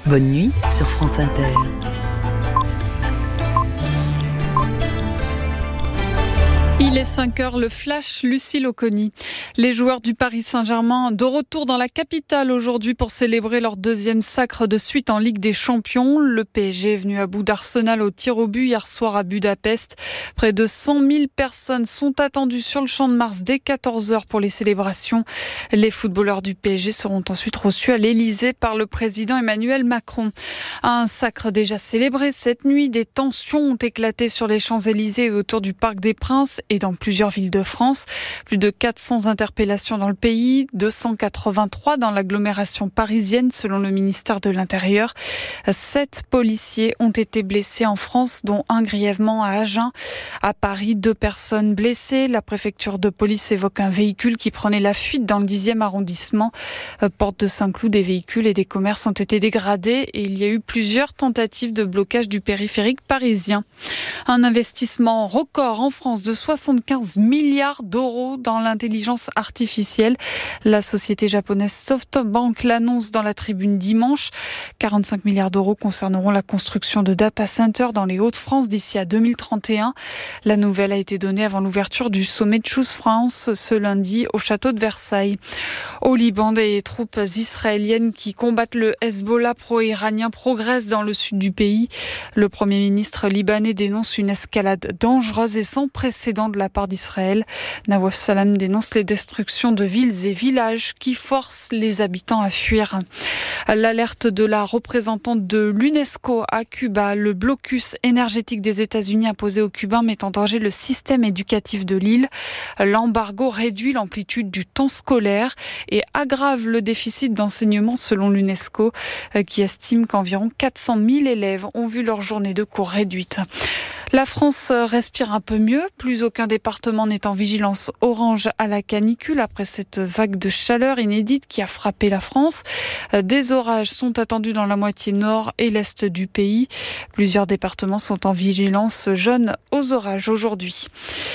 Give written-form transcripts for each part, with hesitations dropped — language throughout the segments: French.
Bonne nuit sur France Inter. Il est 5h, le flash, Lucille Oconi. Les joueurs du Paris Saint-Germain de retour dans la capitale aujourd'hui pour célébrer leur deuxième sacre de suite en Ligue des Champions. Le PSG est venu à bout d'Arsenal au tir au but hier soir à Budapest. Près de 100 000 personnes sont attendues sur le Champ de Mars dès 14h pour les célébrations. Les footballeurs du PSG seront ensuite reçus à l'Elysée par le président Emmanuel Macron. Un sacre déjà célébré cette nuit, des tensions ont éclaté sur les Champs-Élysées et autour du Parc des Princes et dans plusieurs villes de France. Plus de 400 interpellations dans le pays, 283 dans l'agglomération parisienne selon le ministère de l'Intérieur. 7 policiers ont été blessés en France, dont un grièvement à Agen. À Paris, 2 personnes blessées. La préfecture de police évoque un véhicule qui prenait la fuite dans le 10e arrondissement. Porte de Saint-Cloud, des véhicules et des commerces ont été dégradés et il y a eu plusieurs tentatives de blocage du périphérique parisien. Un investissement record en France de 75 milliards d'euros dans l'intelligence artificielle. La société japonaise SoftBank l'annonce dans la Tribune dimanche. 45 milliards d'euros concerneront la construction de data centers dans les Hauts-de-France d'ici à 2031. La nouvelle a été donnée avant l'ouverture du sommet de Choose France ce lundi au château de Versailles. Au Liban, des troupes israéliennes qui combattent le Hezbollah pro-iranien progressent dans le sud du pays. Le Premier ministre libanais dénonce une escalade dangereuse et sans précédent de la part d'Israël. Nawaf Salam dénonce les destructions de villes et villages qui forcent les habitants à fuir. L'alerte de la représentante de l'UNESCO à Cuba, le blocus énergétique des États-Unis imposé aux Cubains met en danger le système éducatif de l'île. L'embargo réduit l'amplitude du temps scolaire et aggrave le déficit d'enseignement selon l'UNESCO qui estime qu'environ 400 000 élèves ont vu leur journée de cours réduite. La France respire un peu mieux. Plus aucun département n'est en vigilance orange à la canicule après cette vague de chaleur inédite qui a frappé la France. Des orages sont attendus dans la moitié nord et l'est du pays. Plusieurs départements sont en vigilance jaune aux orages aujourd'hui.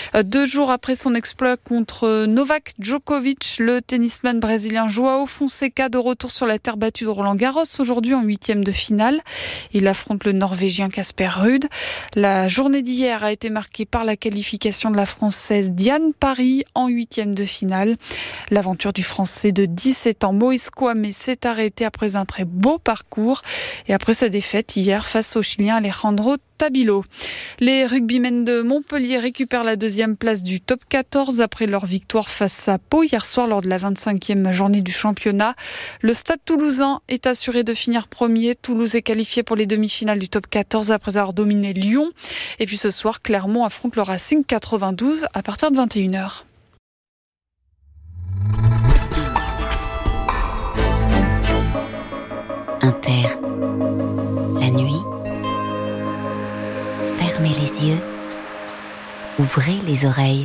2 jours après son exploit contre Novak Djokovic, le tennisman brésilien João Fonseca de retour sur la terre battue de Roland-Garros aujourd'hui en 8e de finale. Il affronte le Norvégien Casper Ruud. La journée d'hier a été marquée par la qualification de la Française Diane Parry en 8e de finale. L'aventure du Français de 17 ans, Moïse Kouamé, s'est arrêtée après un très beau parcours et après sa défaite hier face au Chilien Alejandro Tabilo. Les rugbymen de Montpellier récupèrent la 2e place du top 14 après leur victoire face à Pau hier soir lors de la 25e journée du championnat. Le Stade Toulousain est assuré de finir premier. Toulouse est qualifié pour les demi-finales du top 14 après avoir dominé Lyon. Et puis ce soir, Clermont affronte le Racing 92 à partir de 21h. Inter. La nuit. Fermez les yeux. Ouvrez les oreilles.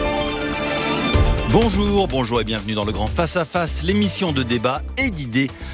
Bonjour et bienvenue dans le Grand Face à Face, l'émission de débat et d'idées